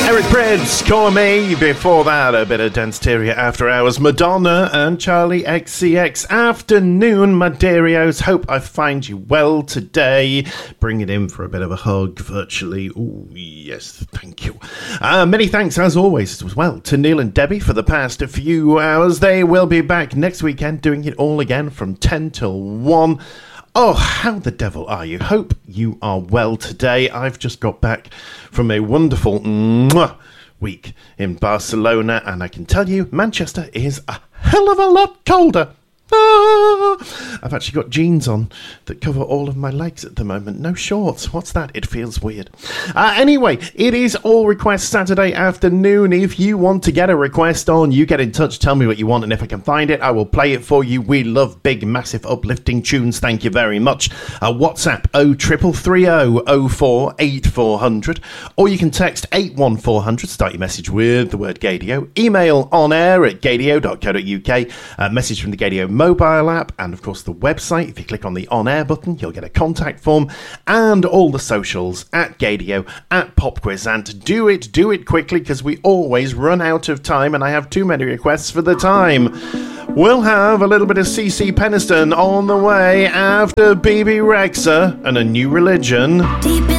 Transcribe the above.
Eric Prydz, Call Me. Before that, a bit of Danceteria After Hours, Madonna and Charlie XCX. Afternoon, my dearios. Hope I find you well today. Bring it in for a bit of a hug virtually. Ooh, yes, thank you. Many thanks, as always, as well, to Neil and Debbie for the past few hours. They will be back next weekend doing it all again from 10 till 1. Oh, how the devil are you? Hope you are well today. I've just got back from a wonderful week in Barcelona, and I can tell you, Manchester is a hell of a lot colder. I've actually got jeans on that cover all of my legs at the moment. No shorts. What's that? It feels weird. Anyway, it is All Request Saturday afternoon. If you want to get a request on, you get in touch, tell me what you want, and if I can find it, I will play it for you. We love big, massive, uplifting tunes. Thank you very much. WhatsApp 0330 04 8400, or you can text 81400. Start your message with the word Gaydio. Email onair@gaydio.co.uk. Message from the Gaydio mobile app, and of course the website. If you click on the on air button, you'll get a contact form, and all the socials at Gaydio, at Popquizant. Do it quickly, because we always run out of time, and I have too many requests for the time. We'll have a little bit of CC Peniston on the way after BB Rexha and A New Religion. Deep in